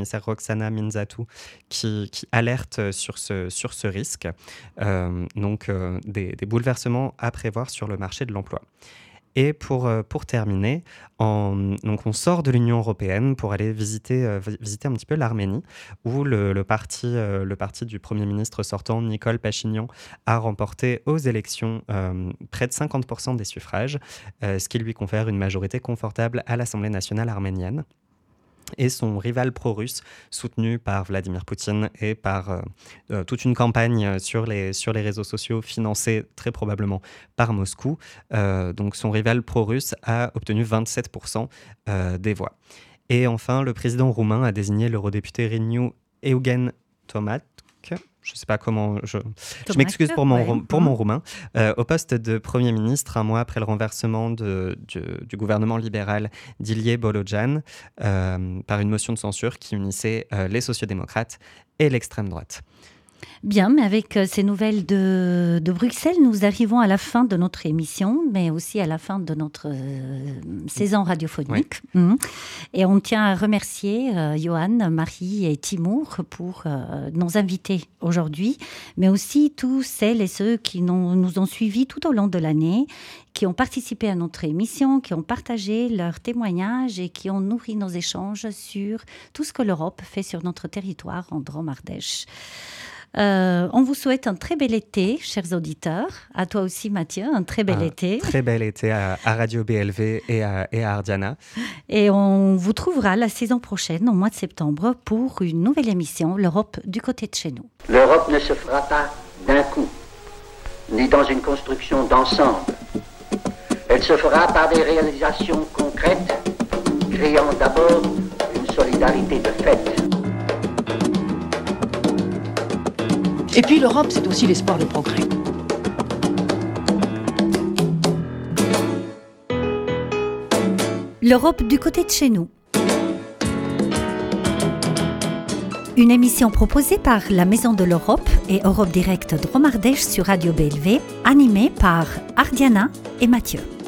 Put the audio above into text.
commissaire Roxana Minzatou, qui alerte sur ce risque. Donc, des bouleversements à prévoir sur le marché de l'emploi. Et pour terminer, donc on sort de l'Union européenne pour aller visiter un petit peu l'Arménie, où le parti du Premier ministre sortant, Nicole Pachinian, a remporté aux élections près de 50% des suffrages, ce qui lui confère une majorité confortable à l'Assemblée nationale arménienne. Et son rival pro-russe, soutenu par Vladimir Poutine et par toute une campagne sur les réseaux sociaux, financée très probablement par Moscou. Donc son rival pro-russe a obtenu 27% des voix. Et enfin, le président roumain a désigné l'eurodéputé Renew Eugen Tomac, je ne sais pas comment, je m'excuse pour mon roumain, au poste de Premier ministre, un mois après le renversement du gouvernement libéral d'Ilie Bolojan par une motion de censure qui unissait les sociodémocrates et l'extrême droite. Bien, mais avec ces nouvelles de Bruxelles, nous arrivons à la fin de notre émission, mais aussi à la fin de notre saison radiophonique. Oui. Et on tient à remercier Johan, Marie et Timour pour nos invités aujourd'hui, mais aussi tous celles et ceux qui nous ont suivis tout au long de l'année, qui ont participé à notre émission, qui ont partagé leurs témoignages et qui ont nourri nos échanges sur tout ce que l'Europe fait sur notre territoire en Drôme-Ardèche. On vous souhaite un très bel été, chers auditeurs. À toi aussi, Mathieu, un très bel été. Très bel été à Radio BLV et à Ardiana. Et on vous trouvera la saison prochaine, au mois de septembre, pour une nouvelle émission, l'Europe du côté de chez nous. L'Europe ne se fera pas d'un coup, ni dans une construction d'ensemble. Elle se fera par des réalisations concrètes, créant d'abord une solidarité de fait. Et puis l'Europe, c'est aussi l'espoir de progrès. L'Europe du côté de chez nous. Une émission proposée par la Maison de l'Europe et Europe Direct Drôme-Ardèche sur Radio BLV, animée par Ardiana et Mathieu.